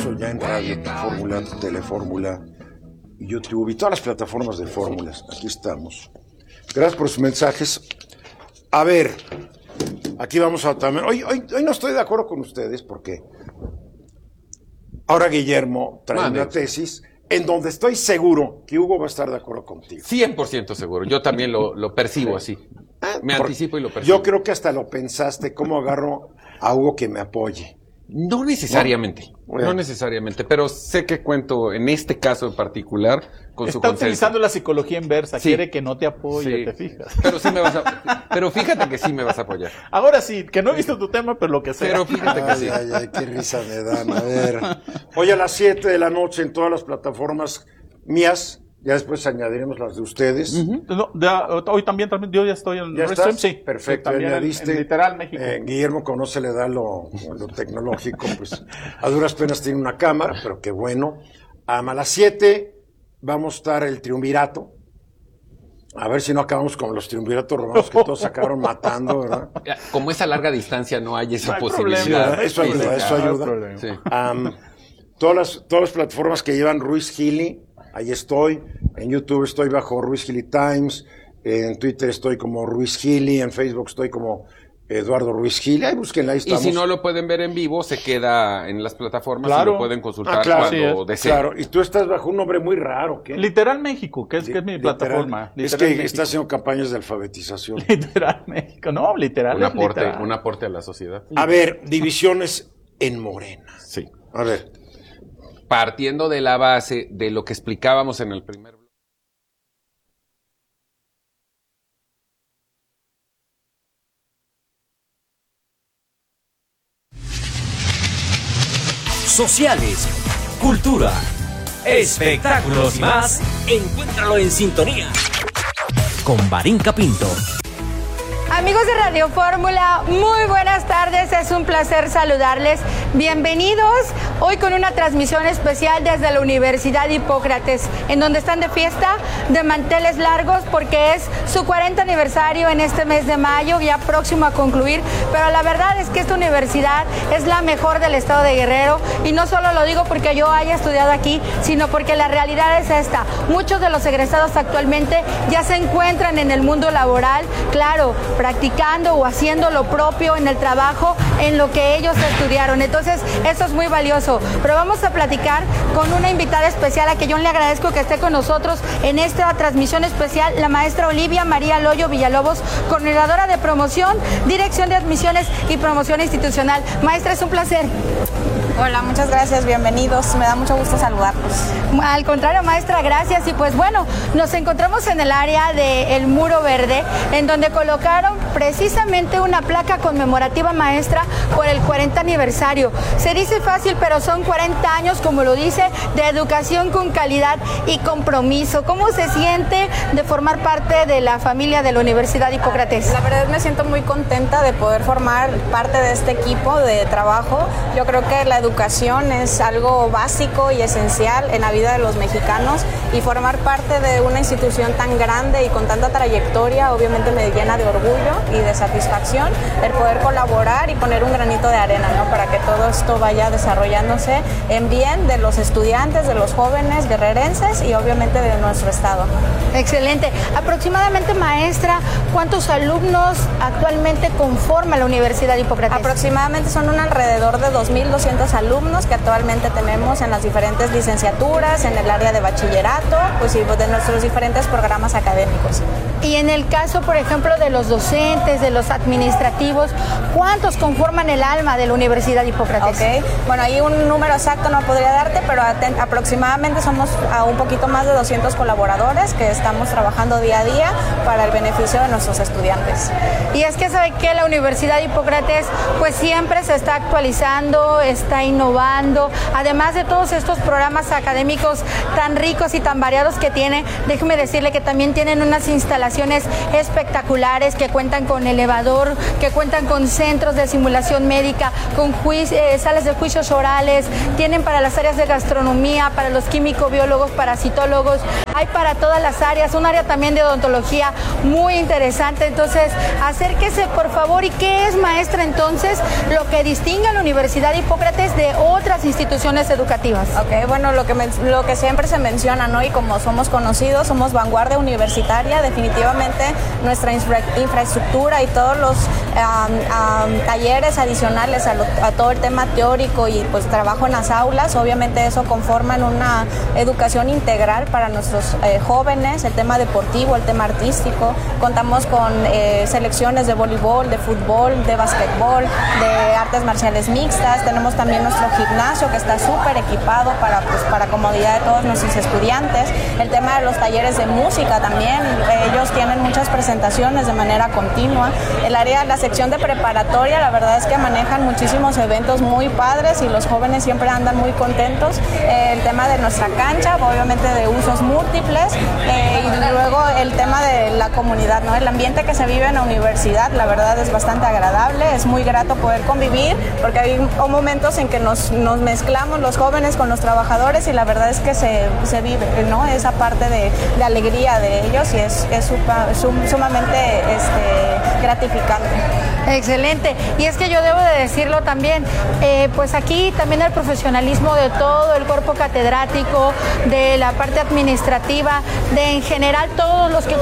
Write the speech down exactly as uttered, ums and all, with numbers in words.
incluso ya en Radio Fórmula, Telefórmula, YouTube y todas las plataformas de fórmulas. Aquí estamos. Gracias por sus mensajes. A ver, aquí vamos a también. Hoy, hoy, hoy no estoy de acuerdo con ustedes porque ahora Guillermo trae Mande. una tesis en donde estoy seguro que Hugo va a estar de acuerdo contigo. cien por ciento seguro. Yo también lo, lo percibo sí. así. Me por, anticipo y lo percibo. Yo creo que hasta lo pensaste. ¿Cómo agarro a Hugo que me apoye? No necesariamente, no, no necesariamente, pero sé que cuento en este caso en particular con Está su consenso. Está utilizando la psicología inversa, sí. Quiere que no te apoye, sí. te fijas. Pero sí me vas a, pero fíjate que sí me vas a apoyar. Ahora sí, que no he visto tu tema, pero lo que sea. Pero fíjate que ay, sí. Ay, ay, qué risa me dan, a ver. Hoy a las siete de la noche en todas las plataformas mías. Ya después añadiremos las de ustedes. Uh-huh. No, ya, hoy también, también, yo ya estoy en ¿Ya Restream, estás? sí. Perfecto, también añadiste. En, en Literal México. Eh, Guillermo, como no se le da lo, lo tecnológico, pues a duras penas tiene una cámara, pero qué bueno. Um, a las siete vamos a estar el triunvirato. A ver si no acabamos como los triunviratos romanos que todos se acabaron matando, ¿verdad? Como es a larga distancia, no hay esa no hay posibilidad. Problema, eso ayuda, eso ayuda. Sí. Um, todas, las, todas las plataformas que llevan Ruiz Gili, ahí estoy. En YouTube estoy bajo Ruiz Gili Times. En Twitter estoy como Ruiz Gili. En Facebook estoy como Eduardo Ruiz Gili. Ahí búsquenla, ahí estamos. Y si no lo pueden ver en vivo, se queda en las plataformas claro. y lo pueden consultar ah, claro, cuando sí deseen. Claro, y tú estás bajo un nombre muy raro, ¿qué? Literal México, que es, que es mi literal, plataforma. Es literal que México. está haciendo campañas de alfabetización. Literal México, no, literal. Un aporte, literal. un aporte a la sociedad. A ver, divisiones en Morena. Sí. A ver. Partiendo de la base de lo que explicábamos en el primer bloque. Sociales, cultura, espectáculos y más, encuéntralo en sintonía con Varinka Pinto. Amigos de Radio Fórmula, muy buenas tardes, es un placer saludarles. Bienvenidos hoy con una transmisión especial desde la Universidad Hipócrates, en donde están de fiesta, de manteles largos, porque es su cuarenta aniversario en este mes de mayo, ya próximo a concluir. Pero la verdad es que esta universidad es la mejor del estado de Guerrero, y no solo lo digo porque yo haya estudiado aquí, sino porque la realidad es esta. Muchos de los egresados actualmente ya se encuentran en el mundo laboral, claro, practicando o haciendo lo propio en el trabajo en lo que ellos estudiaron. Entonces, eso es muy valioso. Pero vamos a platicar con una invitada especial a que yo le agradezco que esté con nosotros en esta transmisión especial, la maestra Olivia María Loyo Villalobos, coordinadora de promoción, dirección de admisiones y promoción institucional. Maestra, es un placer. Hola, muchas gracias, bienvenidos, me da mucho gusto saludarlos. Al contrario, maestra, gracias. Y pues bueno, nos encontramos en el área del Muro Verde, en donde colocaron precisamente una placa conmemorativa, maestra, por el cuarenta aniversario. Se dice fácil, pero son cuarenta años, como lo dice, de educación con calidad y compromiso. ¿Cómo se siente de formar parte de la familia de la Universidad Hipócrates? La verdad me siento muy contenta de poder formar parte de este equipo de trabajo. Yo creo que la educación es algo básico y esencial en la vida de los mexicanos, y formar parte de una institución tan grande y con tanta trayectoria obviamente me llena de orgullo y de satisfacción el poder colaborar y poner un granito de arena, ¿no?, para que todo esto vaya desarrollándose en bien de los estudiantes, de los jóvenes guerrerenses y obviamente de nuestro estado. Excelente. Aproximadamente, maestra, ¿cuántos alumnos actualmente conforma la Universidad Hipócrates? Aproximadamente son un alrededor de dos mil doscientos alumnos que actualmente tenemos en las diferentes licenciaturas, en el área de bachillerato, pues y de nuestros diferentes programas académicos. Y en el caso, por ejemplo, de los docentes, de los administrativos, ¿cuántos conforman el alma de la Universidad Hipócrates? Ok, bueno, ahí un número exacto no podría darte, pero aproximadamente somos a un poquito más de doscientos colaboradores que estamos trabajando día a día para el beneficio de nuestros estudiantes. Y es que sabe que la Universidad Hipócrates pues siempre se está actualizando, está innovando, además de todos estos programas académicos tan ricos y tan variados que tiene. Déjeme decirle que también tienen unas instalaciones espectaculares que cuentan con elevador, que cuentan con centros de simulación médica, con eh, salas de juicios orales, tienen para las áreas de gastronomía, para los químico-biólogos, parasitólogos, hay para todas las áreas, un área también de odontología muy interesante. Entonces, acérquese por favor. ¿Y qué es, maestra, entonces lo que distingue a la Universidad Hipócrates de otras instituciones educativas? Ok, bueno, lo que, me, lo que siempre se menciona, ¿no? Y como somos conocidos, somos vanguardia universitaria, definitivamente nuestra infra, infraestructura y todos los um, um, talleres adicionales a, lo, a todo el tema teórico y pues trabajo en las aulas, obviamente eso conforman una educación integral para nuestros eh, jóvenes, el tema deportivo, el tema artístico. Contamos con eh, selecciones de voleibol, de fútbol, de básquetbol, de artes marciales mixtas. Tenemos también nuestro gimnasio que está súper equipado para, pues, para comodidad de todos nuestros estudiantes. El tema de los talleres de música también, ellos tienen muchas presentaciones de manera continua. El área, la sección de preparatoria, la verdad es que manejan muchísimos eventos muy padres y los jóvenes siempre andan muy contentos. Eh, el tema de nuestra cancha, obviamente de usos múltiples, eh, y luego el tema de la comunidad, ¿no? El ambiente que se vive en la universidad, la verdad es bastante agradable, es muy grato poder convivir, porque hay momentos en que nos, nos mezclamos los jóvenes con los trabajadores y la verdad es que se, se vive, ¿no? Esa parte de, de alegría de ellos y es, es sum, sumamente este, gratificante. Excelente. Y es que yo debo de decirlo también, eh, pues aquí también el profesionalismo de todo el cuerpo catedrático, de la parte administrativa, de en general todos los que